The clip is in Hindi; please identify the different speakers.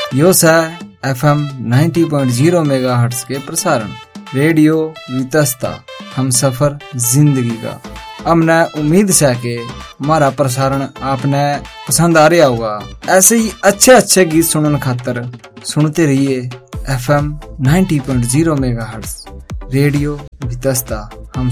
Speaker 1: यो सा FM 90.0 मेगाहर्ट्ज के प्रसारण रेडियो वितस्ता हम सफर जिंदगी का। हमने उम्मीद है कि हमारा प्रसारण आपने पसंद आ रहा होगा। ऐसे ही अच्छे गीत सुनने खातर सुनते रहिए FM 90.0 मेगाहर्ट्ज रेडियो वितस्ता हम